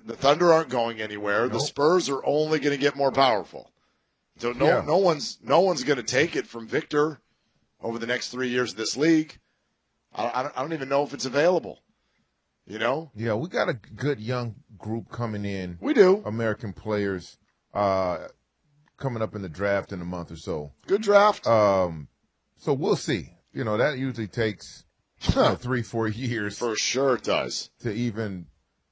the Thunder aren't going anywhere. Nope. The Spurs are only going to get more powerful. So no one's going to take it from Victor over the next 3 years of this league. I don't even know if it's available. You know? Yeah, we got a good young group coming in. We do. American players coming up in the draft in a month or so. Good draft. So we'll see. You know, that usually takes 3-4 years. For sure it does. To even,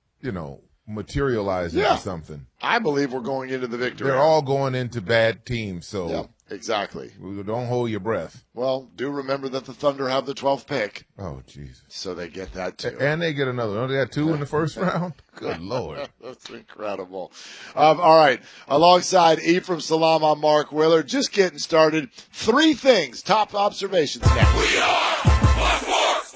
materialize into something. I believe we're going into the victory. They're all going into bad teams, so. Yeah, exactly. Don't hold your breath. Well, do remember that the Thunder have the 12th pick. Oh, Jesus. So they get that, too. And they get another. Don't they got 2 in the first round? Good Lord. That's incredible. All right. Alongside Ephraim Salam, I'm Mark Willard. Just getting started. 3 things. Top observations next. We are Blackboard.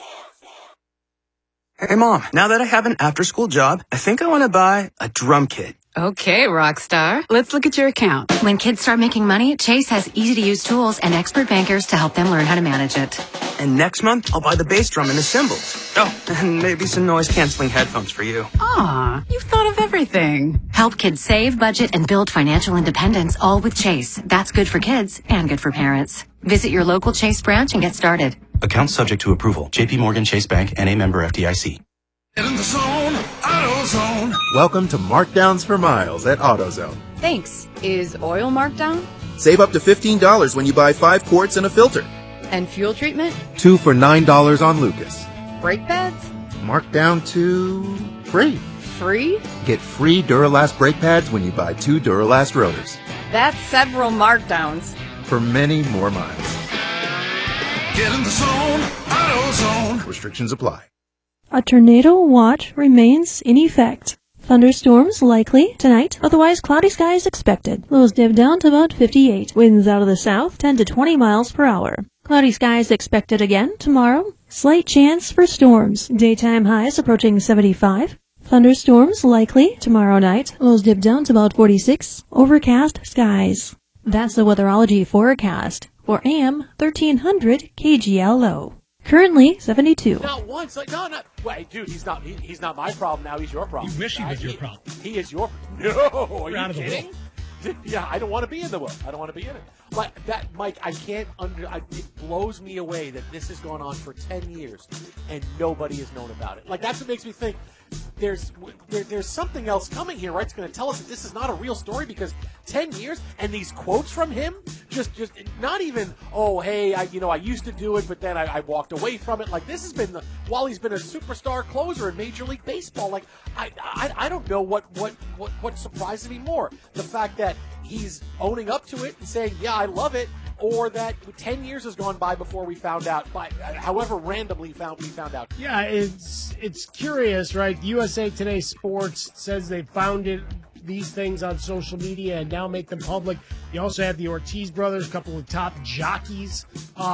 Hey, Mom, now that I have an after-school job, I think I want to buy a drum kit. Okay, Rockstar. Let's look at your account. When kids start making money, Chase has easy-to-use tools and expert bankers to help them learn how to manage it. And next month, I'll buy the bass drum and the cymbals. Oh, and maybe some noise-canceling headphones for you. Aw, you've thought of everything. Help kids save, budget, and build financial independence, all with Chase. That's good for kids and good for parents. Visit your local Chase branch and get started. Account subject to approval. J.P. Morgan Chase Bank, N.A. member FDIC. In the zone, AutoZone. Welcome to Markdowns for Miles at AutoZone. Thanks. Is oil marked down? Save up to $15 when you buy 5 quarts and a filter. And fuel treatment? 2 for $9 on Lucas. Brake pads? Marked down to free. Free? Get free Duralast brake pads when you buy 2 Duralast rotors. That's several markdowns. For many more miles. Get in the zone, AutoZone. Restrictions apply. A tornado watch remains in effect. Thunderstorms likely tonight, otherwise cloudy skies expected. Lows dip down to about 58. Winds out of the south 10 to 20 miles per hour. Cloudy skies expected again tomorrow. Slight chance for storms. Daytime highs approaching 75. Thunderstorms likely tomorrow night. Lows dip down to about 46. Overcast skies. That's the weatherology forecast for AM 1300 KGLO. Currently 72. Not once. Like, no. Wait, dude, he's not my problem now. He's your problem. You wish he was your problem. He is your. No, are you out of the kidding? Yeah, I don't want to be in the world. I don't want to be in it. Like that, Mike. I can't it blows me away that this has gone on for 10 years and nobody has known about it. Like that's what makes me think there's something else coming here, right? It's going to tell us that this is not a real story because 10 years and these quotes from him just not even, oh, hey, I used to do it, but then I walked away from it. Like this has been while he's been a superstar closer in Major League Baseball. Like I don't know what surprises me more, the fact that he's owning up to it and saying, yeah, I love it, or that 10 years has gone by before we found out, however randomly we found out. Yeah, it's curious, right? USA Today Sports says they found these things on social media and now make them public. You also have the Ortiz brothers, a couple of top jockeys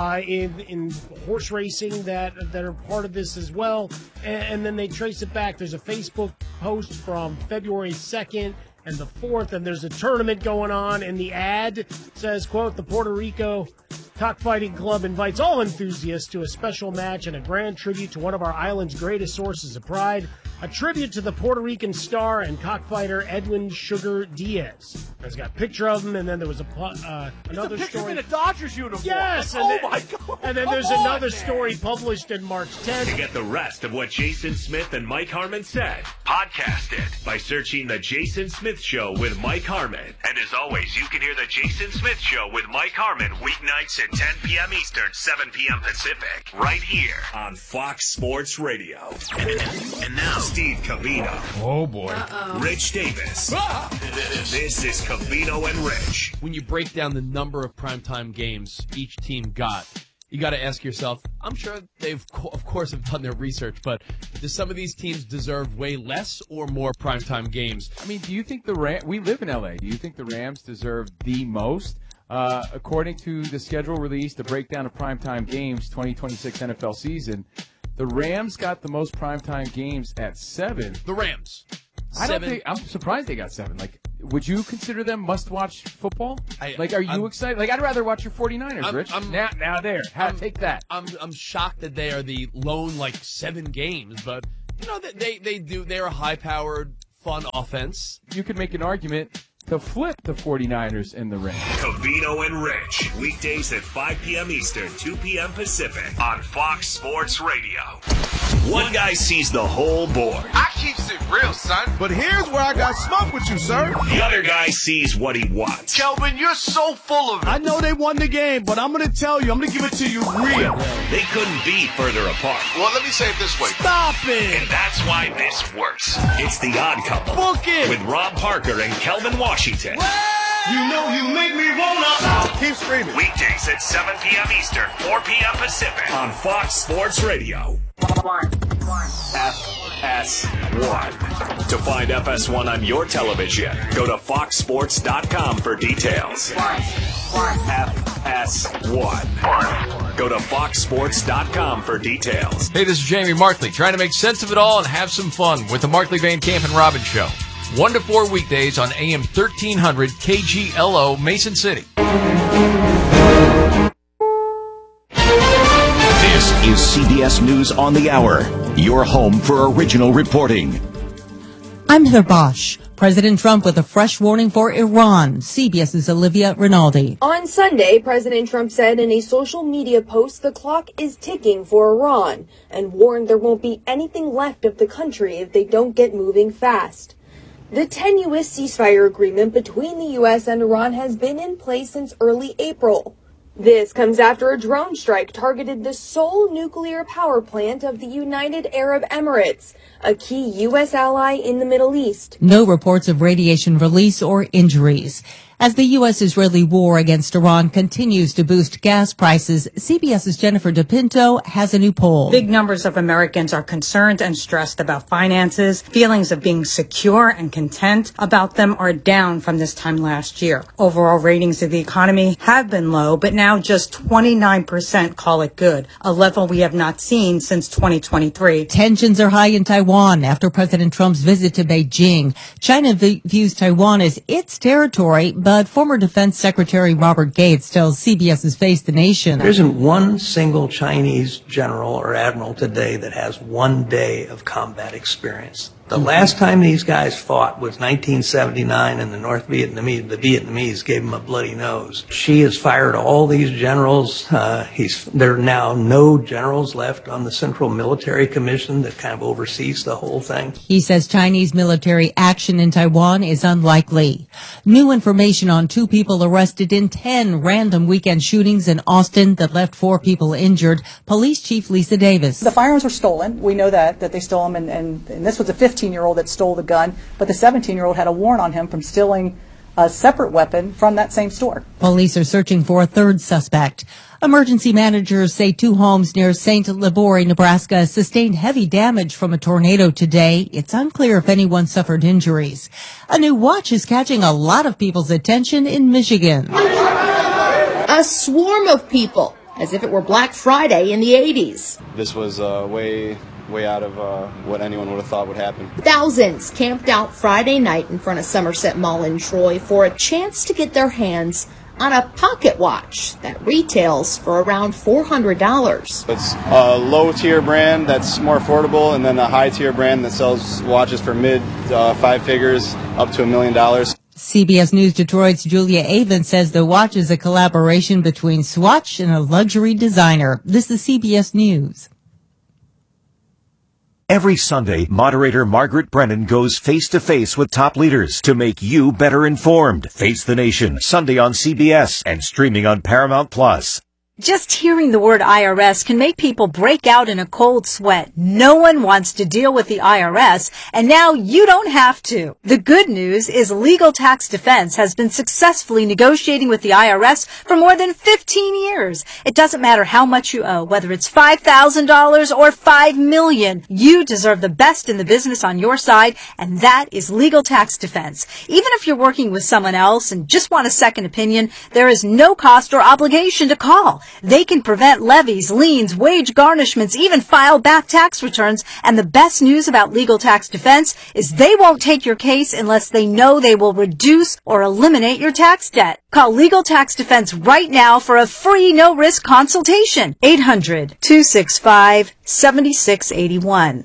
in horse racing that are part of this as well. And then they trace it back. There's a Facebook post from February 2nd and the 4th, and there's a tournament going on, and the ad says, quote, the Puerto Rico Cockfighting Club invites all enthusiasts to a special match and a grand tribute to one of our island's greatest sources of pride, a tribute to the Puerto Rican star and cockfighter Edwin Sugar Diaz. There's got a picture of him, and then there was another picture story. in a Dodgers uniform. Yes! Oh, my God. And then there's another story published in March 10th. To get the rest of what Jason Smith and Mike Harmon said, podcast it by searching The Jason Smith Show with Mike Harmon. And as always, you can hear The Jason Smith Show with Mike Harmon weeknights at 10 p.m. Eastern, 7 p.m. Pacific, right here on Fox Sports Radio. And now, Steve Covino. Oh, boy. Rich Davis. This is Covino and Rich. When you break down the number of primetime games each team got, you got to ask yourself, I'm sure they've, of course, have done their research, but do some of these teams deserve way less or more primetime games? I mean, do you think we live in L.A., do you think the Rams deserve the most? According to the schedule released, the breakdown of primetime games, 2026 NFL season, the Rams got the most primetime games at 7. The Rams. I'm surprised they got 7. Like, would you consider them must-watch football? Are you excited? Like, I'd rather watch your 49ers, Rich. Take that. I'm shocked that they are the lone, 7 games, but, they're a high-powered fun offense. You could make an argument to flip the 49ers in the Rams. Covino and Rich, weekdays at 5 p.m. Eastern, 2 p.m. Pacific on Fox Sports Radio. One guy sees the whole board. I keeps it real, son. But here's where I got smoke with you, sir. The other guy sees what he wants. Kelvin, you're so full of it. I know they won the game, but I'm going to tell you, I'm going to give it to you real. They couldn't be further apart. Well, let me say it this way. Stop it. And that's why this works. It's The Odd Couple. Book it. With Rob Parker and Kelvin Washington. You know you make me wanna. Keep screaming. Weekdays at 7 p.m. Eastern, 4 p.m. Pacific on Fox Sports Radio. FS1. To find FS1 on your television, go to foxsports.com for details. FS1. Go to foxsports.com for details. Hey, this is Jamie Markley, trying to make sense of it all and have some fun with the Markley, Van Camp, and Robbins Show. 1 to 4 weekdays on AM 1300 KGLO, Mason City. This is CBS News on the Hour, your home for original reporting. I'm Heather Bosch. President Trump with a fresh warning for Iran. CBS's Olivia Rinaldi. On Sunday, President Trump said in a social media post the clock is ticking for Iran and warned there won't be anything left of the country if they don't get moving fast. The tenuous ceasefire agreement between the U.S. and Iran has been in place since early April. This comes after a drone strike targeted the sole nuclear power plant of the United Arab Emirates, a key U.S. ally in the Middle East. No reports of radiation release or injuries. As the U.S.-Israeli war against Iran continues to boost gas prices, CBS's Jennifer DePinto has a new poll. Big numbers of Americans are concerned and stressed about finances. Feelings of being secure and content about them are down from this time last year. Overall ratings of the economy have been low, but now just 29% call it good, a level we have not seen since 2023. Tensions are high in Taiwan after President Trump's visit to Beijing. China views Taiwan as its territory, but former Defense Secretary Robert Gates tells CBS's Face the Nation. There isn't one single Chinese general or admiral today that has 1 day of combat experience. The last time these guys fought was 1979, and the Vietnamese gave them a bloody nose. Xi has fired all these generals. There are now no generals left on the Central Military Commission that kind of oversees the whole thing. He says Chinese military action in Taiwan is unlikely. New information on 2 people arrested in 10 random weekend shootings in Austin that left 4 people injured. Police Chief Lisa Davis. The firearms were stolen. We know that they stole them, and this was a 15-year-old that stole the gun, but the 17-year-old had a warrant on him from stealing a separate weapon from that same store. Police are searching for a third suspect. Emergency managers say 2 homes near St. Libory, Nebraska, sustained heavy damage from a tornado today. It's unclear if anyone suffered injuries. A new watch is catching a lot of people's attention in Michigan. A swarm of people, as if it were Black Friday in the 80s. This was way out of what anyone would have thought would happen. Thousands camped out Friday night in front of Somerset Mall in Troy for a chance to get their hands on a pocket watch that retails for around $400. It's a low-tier brand that's more affordable, and then a high-tier brand that sells watches for mid 5 figures up to $1 million. CBS News Detroit's Julia Avon says the watch is a collaboration between Swatch and a luxury designer. This is CBS News. Every Sunday, moderator Margaret Brennan goes face-to-face with top leaders to make you better informed. Face the Nation, Sunday on CBS and streaming on Paramount+. Just hearing the word IRS can make people break out in a cold sweat. No one wants to deal with the IRS, and now you don't have to. The good news is Legal Tax Defense has been successfully negotiating with the IRS for more than 15 years. It doesn't matter how much you owe, whether it's $5,000 or $5 million. You deserve the best in the business on your side, and that is Legal Tax Defense. Even if you're working with someone else and just want a second opinion, there is no cost or obligation to call. They can prevent levies, liens, wage garnishments, even file back tax returns. And the best news about Legal Tax Defense is they won't take your case unless they know they will reduce or eliminate your tax debt. Call Legal Tax Defense right now for a free no-risk consultation. 800-265-7681.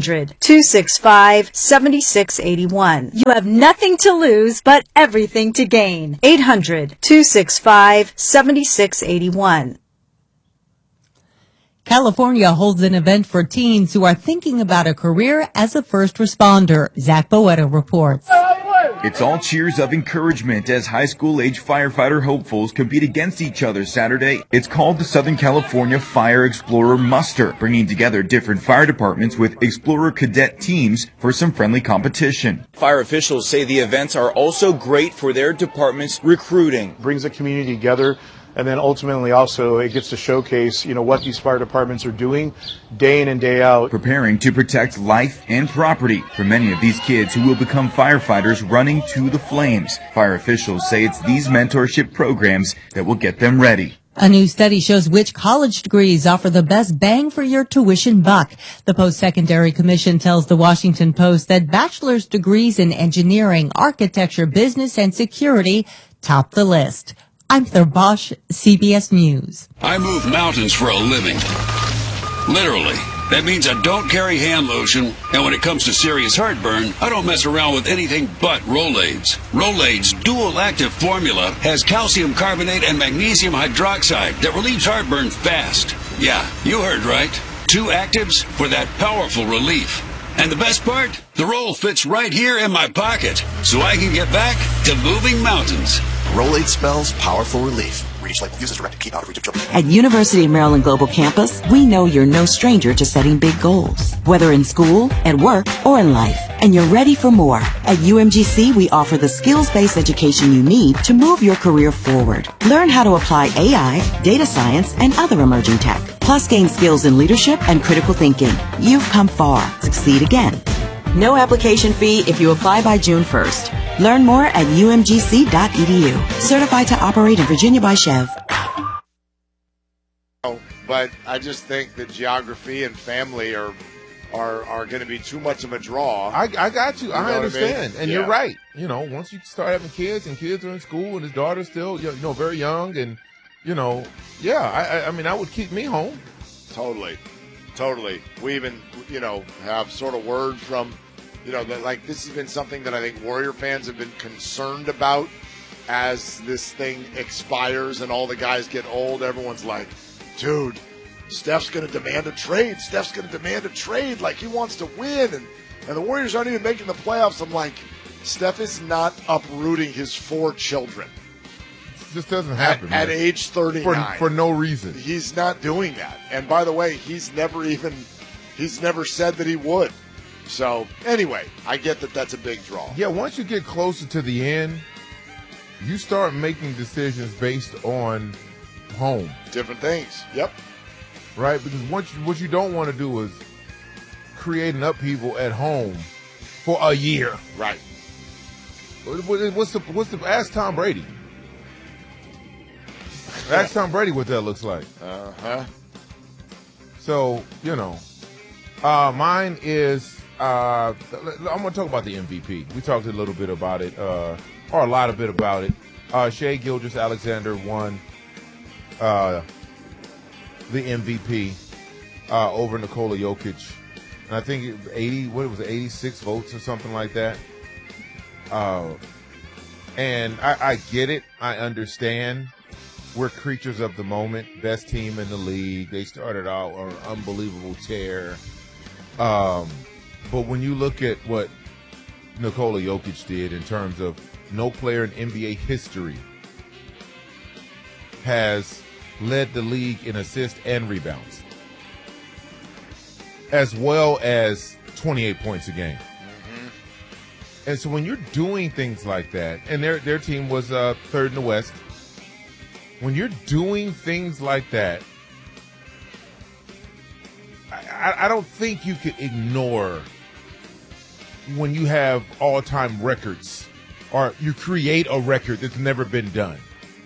800-265-7681. You have nothing to lose, but everything to gain. 800-265-7681. California holds an event for teens who are thinking about a career as a first responder. Zach Boetta reports. It's all cheers of encouragement as high school-age firefighter hopefuls compete against each other Saturday. It's called the Southern California Fire Explorer Muster, bringing together different fire departments with Explorer cadet teams for some friendly competition. Fire officials say the events are also great for their department's recruiting. Brings the community together. And then ultimately also it gets to showcase, what these fire departments are doing day in and day out. Preparing to protect life and property for many of these kids who will become firefighters running to the flames. Fire officials say it's these mentorship programs that will get them ready. A new study shows which college degrees offer the best bang for your tuition buck. The Post-Secondary Commission tells the Washington Post that bachelor's degrees in engineering, architecture, business, and security top the list. I'm Heather Bosch, CBS News. I move mountains for a living. Literally. That means I don't carry hand lotion, and when it comes to serious heartburn, I don't mess around with anything but Rolaids. Rolaids' dual-active formula has calcium carbonate and magnesium hydroxide that relieves heartburn fast. Yeah, you heard right. 2 actives for that powerful relief. And the best part? The roll fits right here in my pocket, so I can get back to moving mountains. Rolaids spells powerful relief. Reach like uses directed. Keep out of reach of children. At University of Maryland Global Campus, we know you're no stranger to setting big goals, whether in school, at work, or in life. And you're ready for more. At UMGC, we offer the skills-based education you need to move your career forward. Learn how to apply AI, data science, and other emerging tech. Plus gain skills in leadership and critical thinking. You've come far. Succeed again. No application fee if you apply by June 1st. Learn more at umgc.edu. Certified to operate in Virginia by Chev. But I just think that geography and family are going to be too much of a draw. I got you. I understand. I mean? And you're right. Once you start having kids and kids are in school and his daughter's still, very young and, I mean, that would keep me home. Totally. We even, have sort of word from, that this has been something that I think Warrior fans have been concerned about as this thing expires and all the guys get old. Everyone's like, dude, Steph's going to demand a trade. Like, he wants to win. And the Warriors aren't even making the playoffs. I'm like, Steph is not uprooting his 4 children. This doesn't happen at age 39 for no reason. He's not doing that. And by the way, he's never said that he would. So anyway, I get that that's a big draw. Yeah, once you get closer to the end, you start making decisions based on home. Different things. Yep. Right, because what you don't want to do is create an upheaval at home for a year. Right. What's the ask Tom Brady. Ask Tom Brady what that looks like. Uh-huh. So, mine is, I'm going to talk about the MVP. We talked a little bit about it, or a lot of bit about it. Shai Gilgeous-Alexander won the MVP over Nikola Jokic. And I think 86 votes or something like that. And I get it. I understand. We're creatures of the moment. Best team in the league. They started out on an unbelievable tear. But when you look at what Nikola Jokic did in terms of no player in NBA history has led the league in assists and rebounds, as well as 28 points a game. Mm-hmm. And so when you're doing things like that, and their team was third in the West, when you're doing things like that, I don't think you could ignore when you have all-time records or you create a record that's never been done.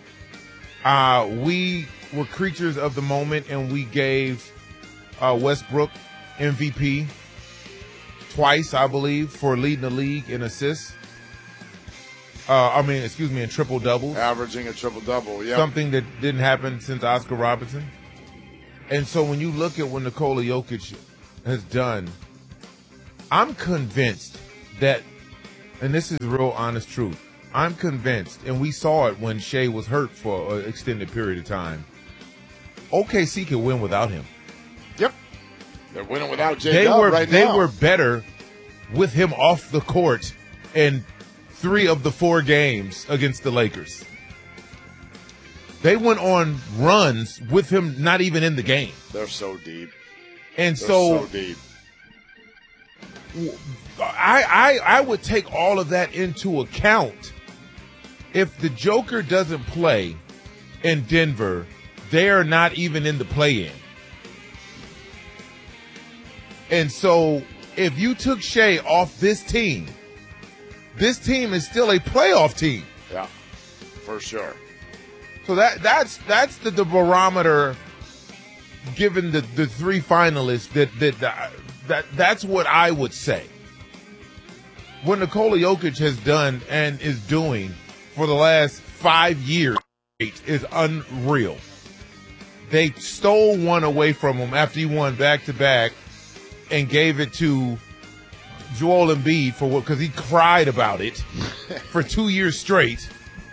We were creatures of the moment, and we gave Westbrook MVP twice, I believe, for leading the league in assists. in triple doubles. Averaging a triple double, yeah. Something that didn't happen since Oscar Robertson. And so when you look at what Nikola Jokic has done, I'm convinced that, and this is real honest truth, I'm convinced, and we saw it when Shea was hurt for an extended period of time, OKC can win without him. Yep. They're winning without J-Dub right now. They were better with him off the court in 3 of the 4 games against the Lakers. They went on runs with him not even in the game. They're so deep. And They're so deep. I would take all of that into account. If the Joker doesn't play in Denver, they are not even in the play-in. And so if you took Shea off this team is still a playoff team. Yeah, for sure. So that's the barometer given the 3 finalists that's what I would say. What Nikola Jokic has done and is doing for the last 5 years is unreal. They stole one away from him after he won back-to-back and gave it to Joel Embiid because he cried about it for 2 years straight.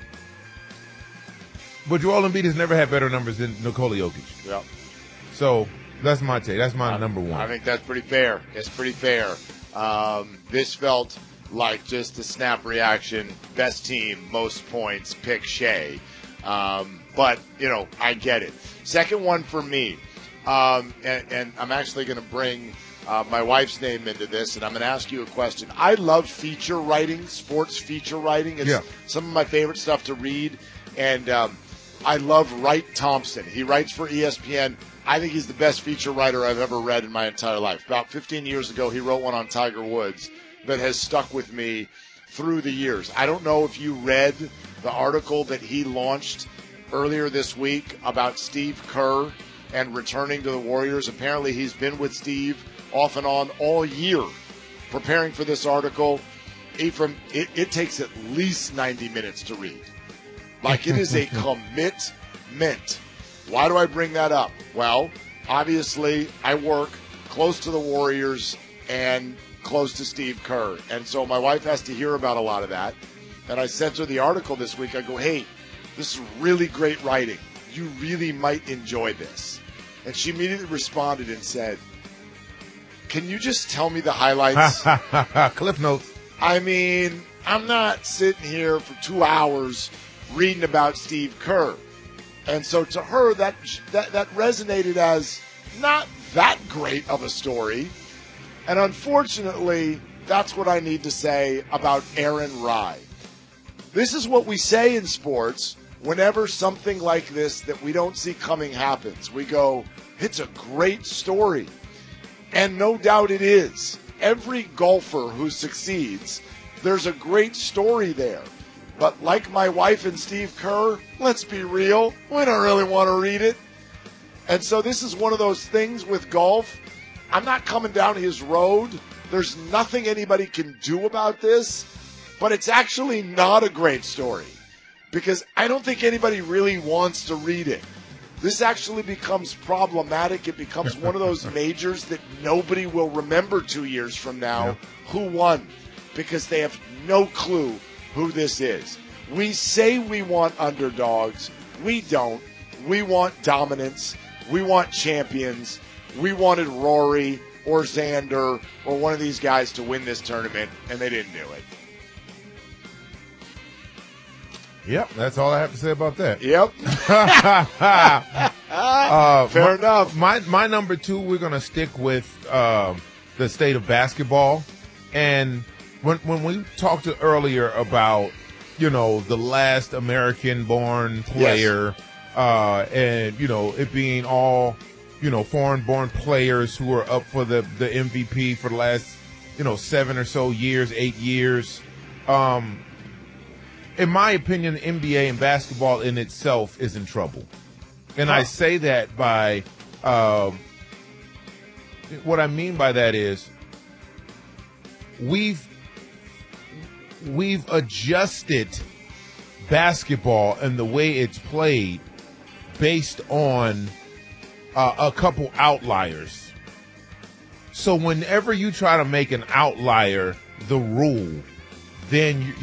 But Joel Embiid has never had better numbers than Nikola Jokic. Yep. So that's my take. That's my number one. I think that's pretty fair. It's pretty fair. This felt like just a snap reaction. Best team, most points, pick Shea. But, I get it. Second one for me, and I'm actually going to bring my wife's name into this, and I'm going to ask you a question. I love feature writing, sports feature writing. It's some of my favorite stuff to read. And I love Wright Thompson. He writes for ESPN. I think he's the best feature writer I've ever read in my entire life. About 15 years ago, he wrote one on Tiger Woods that has stuck with me through the years. I don't know if you read the article that he launched earlier this week about Steve Kerr and returning to the Warriors. Apparently, he's been with Steve off and on all year preparing for this article. It takes at least 90 minutes to read. Like, it is a commitment. Why do I bring that up? Well, obviously, I work close to the Warriors and close to Steve Kerr. And so my wife has to hear about a lot of that. And I sent her the article this week. I go, hey, this is really great writing. You really might enjoy this. And she immediately responded and said, can you just tell me the highlights? Cliff notes. I mean, I'm not sitting here for 2 hours reading about Steve Kerr. And so to her, that resonated as not that great of a story. And unfortunately, that's what I need to say about Aaron Rye. This is what we say in sports whenever something like this that we don't see coming happens. We go, it's a great story. And no doubt it is. Every golfer who succeeds, there's a great story there. But like my wife and Steve Kerr, let's be real, we don't really want to read it. And so this is one of those things with golf. I'm not coming down his road. There's nothing anybody can do about this. But it's actually not a great story because I don't think anybody really wants to read it. This actually becomes problematic. It becomes one of those majors that nobody will remember 2 years from now who won because they have no clue who this is. We say we want underdogs. We don't. We want dominance. We want champions. We wanted Rory or Xander or one of these guys to win this tournament, and they didn't do it. Yep, that's all I have to say about that. Yep. Fair enough. My number 2, we're going to stick with the state of basketball. And when we talked earlier about, the last American-born player and, it being all, foreign-born players who are up for the MVP for the last, 7 or so years, 8 years, in my opinion, the NBA and basketball in itself is in trouble. And I say that by what I mean by that is we've we've adjusted basketball and the way it's played based on a couple outliers. So whenever you try to make an outlier the rule, then